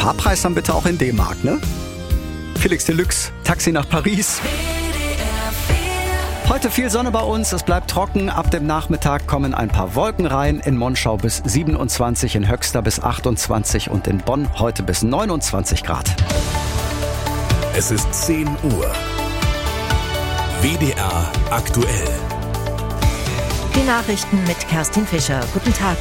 Fahrpreis dann bitte auch in D-Mark, ne? Felix Deluxe, Taxi nach Paris. Heute viel Sonne bei uns, es bleibt trocken. Ab dem Nachmittag kommen ein paar Wolken rein. In Monschau bis 27, in Höxter bis 28 und in Bonn heute bis 29 Grad. Es ist 10 Uhr. WDR aktuell. Die Nachrichten mit Kerstin Fischer. Guten Tag.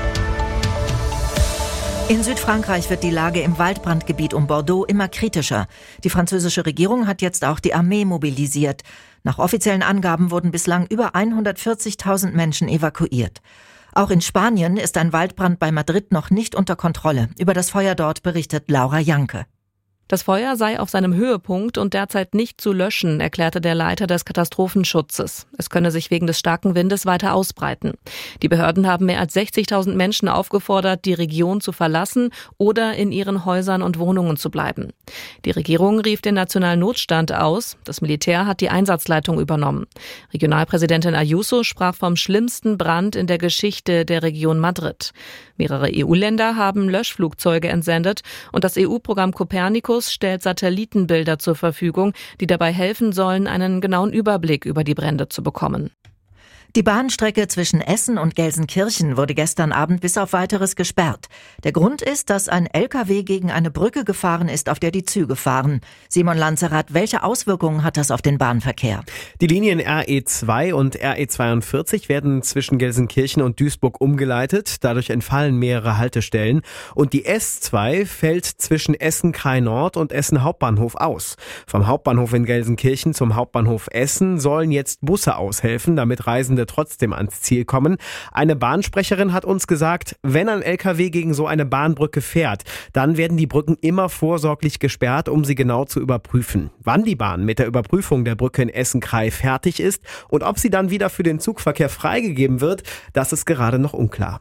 In Südfrankreich wird die Lage im Waldbrandgebiet um Bordeaux immer kritischer. Die französische Regierung hat jetzt auch die Armee mobilisiert. Nach offiziellen Angaben wurden bislang über 140.000 Menschen evakuiert. Auch in Spanien ist ein Waldbrand bei Madrid noch nicht unter Kontrolle. Über das Feuer dort berichtet Laura Janke. Das Feuer sei auf seinem Höhepunkt und derzeit nicht zu löschen, erklärte der Leiter des Katastrophenschutzes. Es könne sich wegen des starken Windes weiter ausbreiten. Die Behörden haben mehr als 60.000 Menschen aufgefordert, die Region zu verlassen oder in ihren Häusern und Wohnungen zu bleiben. Die Regierung rief den nationalen Notstand aus. Das Militär hat die Einsatzleitung übernommen. Regionalpräsidentin Ayuso sprach vom schlimmsten Brand in der Geschichte der Region Madrid. Mehrere EU-Länder haben Löschflugzeuge entsendet und das EU-Programm Copernicus stellt Satellitenbilder zur Verfügung, die dabei helfen sollen, einen genauen Überblick über die Brände zu bekommen. Die Bahnstrecke zwischen Essen und Gelsenkirchen wurde gestern Abend bis auf Weiteres gesperrt. Der Grund ist, dass ein LKW gegen eine Brücke gefahren ist, auf der die Züge fahren. Simon Lanzerath, welche Auswirkungen hat das auf den Bahnverkehr? Die Linien RE2 und RE42 werden zwischen Gelsenkirchen und Duisburg umgeleitet. Dadurch entfallen mehrere Haltestellen. Und die S2 fällt zwischen Essen-Kraai-Nord und Essen Hauptbahnhof aus. Vom Hauptbahnhof in Gelsenkirchen zum Hauptbahnhof Essen sollen jetzt Busse aushelfen, damit Reisende trotzdem ans Ziel kommen. Eine Bahnsprecherin hat uns gesagt, wenn ein LKW gegen so eine Bahnbrücke fährt, dann werden die Brücken immer vorsorglich gesperrt, um sie genau zu überprüfen. Wann die Bahn mit der Überprüfung der Brücke in Essen-Kraai fertig ist und ob sie dann wieder für den Zugverkehr freigegeben wird, das ist gerade noch unklar.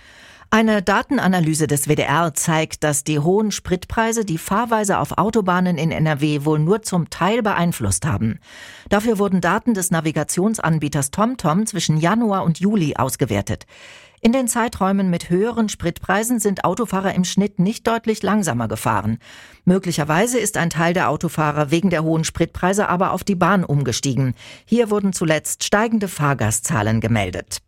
Eine Datenanalyse des WDR zeigt, dass die hohen Spritpreise die Fahrweise auf Autobahnen in NRW wohl nur zum Teil beeinflusst haben. Dafür wurden Daten des Navigationsanbieters TomTom zwischen Januar und Juli ausgewertet. In den Zeiträumen mit höheren Spritpreisen sind Autofahrer im Schnitt nicht deutlich langsamer gefahren. Möglicherweise ist ein Teil der Autofahrer wegen der hohen Spritpreise aber auf die Bahn umgestiegen. Hier wurden zuletzt steigende Fahrgastzahlen gemeldet.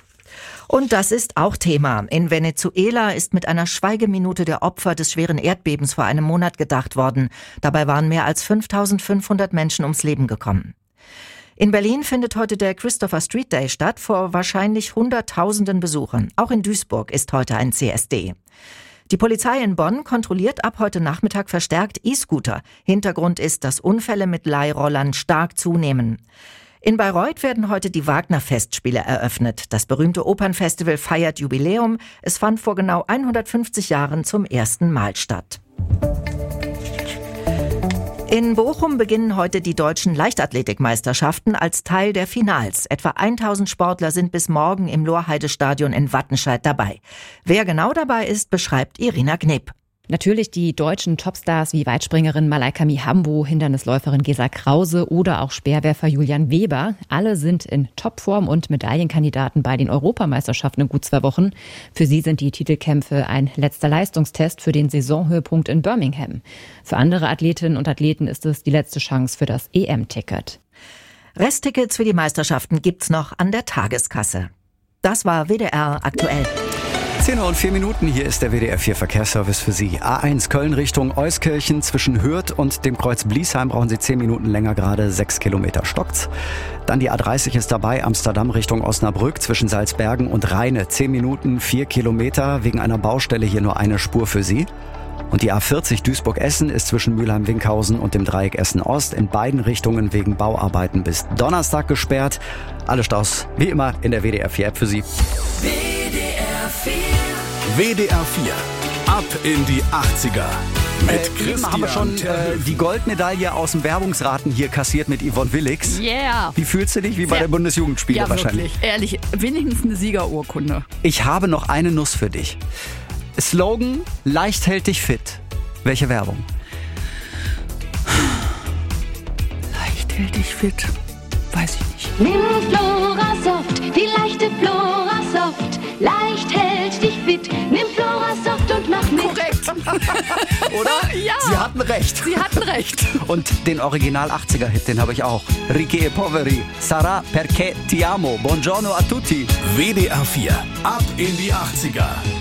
Und das ist auch Thema. In Venezuela ist mit einer Schweigeminute der Opfer des schweren Erdbebens vor einem Monat gedacht worden. Dabei waren mehr als 5.500 Menschen ums Leben gekommen. In Berlin findet heute der Christopher Street Day statt, vor wahrscheinlich Hunderttausenden Besuchern. Auch in Duisburg ist heute ein CSD. Die Polizei in Bonn kontrolliert ab heute Nachmittag verstärkt E-Scooter. Hintergrund ist, dass Unfälle mit Leihrollern stark zunehmen. In Bayreuth werden heute die Wagner-Festspiele eröffnet. Das berühmte Opernfestival feiert Jubiläum. Es fand vor genau 150 Jahren zum ersten Mal statt. In Bochum beginnen heute die deutschen Leichtathletikmeisterschaften als Teil der Finals. Etwa 1000 Sportler sind bis morgen im Lorheide-Stadion in Wattenscheid dabei. Wer genau dabei ist, beschreibt Irina Gneb. Natürlich die deutschen Topstars wie Weitspringerin Malaika Mihambo, Hindernisläuferin Gesa Krause oder auch Speerwerfer Julian Weber. Alle sind in Topform und Medaillenkandidaten bei den Europameisterschaften in gut 2 Wochen. Für sie sind die Titelkämpfe ein letzter Leistungstest für den Saisonhöhepunkt in Birmingham. Für andere Athletinnen und Athleten ist es die letzte Chance für das EM-Ticket. Resttickets für die Meisterschaften gibt's noch an der Tageskasse. Das war WDR aktuell. 10 Uhr und 4 Minuten, hier ist der WDR 4 Verkehrsservice für Sie. A1 Köln Richtung Euskirchen zwischen Hürth und dem Kreuz Bliesheim brauchen Sie 10 Minuten länger, gerade 6 Kilometer stockt's. Dann die A30 ist dabei, Amsterdam Richtung Osnabrück zwischen Salzbergen und Rheine. 10 Minuten, 4 Kilometer, wegen einer Baustelle hier nur eine Spur für Sie. Und die A40 Duisburg-Essen ist zwischen Mülheim-Winkhausen und dem Dreieck Essen-Ost in beiden Richtungen wegen Bauarbeiten bis Donnerstag gesperrt. Alle Staus wie immer in der WDR 4 App für Sie. WDR 4. WDR 4. Ab in die 80er. Mit Eben haben wir schon die Goldmedaille aus dem Werbungsraten hier kassiert mit Yvonne Willix. Yeah. Wie fühlst du dich? Wie bei der Bundesjugendspiele ja, wahrscheinlich. Wirklich. Ehrlich, wenigstens eine Siegerurkunde. Ich habe noch eine Nuss für dich. Slogan, leicht hält dich fit. Welche Werbung? Leicht hält dich fit. Weiß ich nicht. Nimm Florasoft, die leichte Florasoft. Leicht hält dich fit. Nimm Florasoft und mach mit. Korrekt. Oder? Ja. Sie hatten recht. Sie hatten recht. Und den Original 80er-Hit, den habe ich auch. Ricchi e Poveri, Sarà perché ti amo. Buongiorno a tutti. WDR 4. Ab in die 80er.